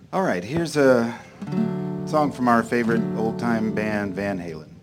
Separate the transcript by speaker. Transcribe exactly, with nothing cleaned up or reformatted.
Speaker 1: All right, here's a song from our favorite old-time band, Van Halen.